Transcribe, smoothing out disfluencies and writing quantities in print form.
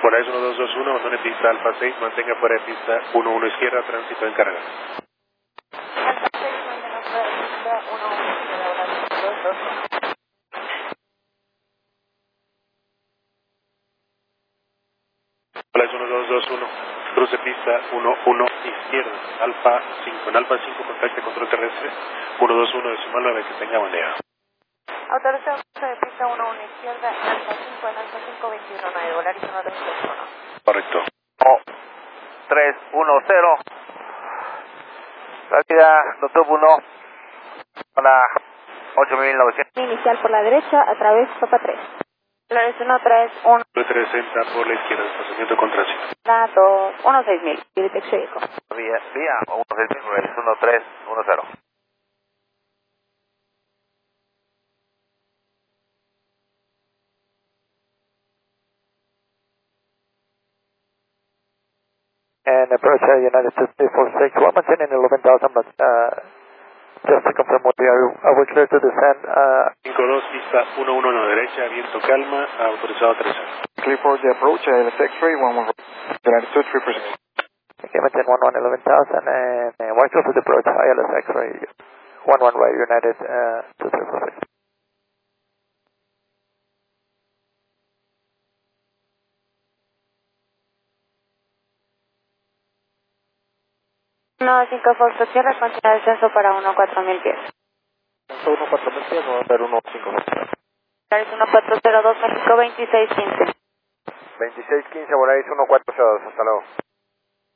Polaris 1221, abandone pista Alfa 6, mantenga fuera de pista 11 izquierda, tránsito en carga. Alfa 6, mantenga fuera de pista 11 izquierda, Polaris 1221. Polaris 1221, cruce pista 11 izquierda, Alfa 5. En Alfa 5, contacte control terrestre 121 decimal 9, que tenga buen día. Autorizado cruce de pista 11 izquierda, Alfa 5, en Alfa 5, 21.9, Polaris 1221. Correcto. 310. Salida, doctor 1, para 8900. Inicial por la derecha, a través Papa 3. Polaris 131. 360 por la izquierda, desplazamiento con tránsito. Dato 16000, Diritex Vehicle. Vía 1310. And approach United States 346, we're maintaining 11,000, but just to confirm what are we clear to descend? 52, pista 119 derecha, viento calma, autorizado 13. Clear for the approach, LS X-ray, 11, United States 346. Okay, maintain 11,000, and watch out for the approach, ILS X-ray, 11 right, United 2346. No, 5 Fox Sierra, continúa descenso para 14000 pies. 1,400 pies, no va a haber 1,500. Polaris 1402, México 2615. 2615, Volaris 1402, hasta luego.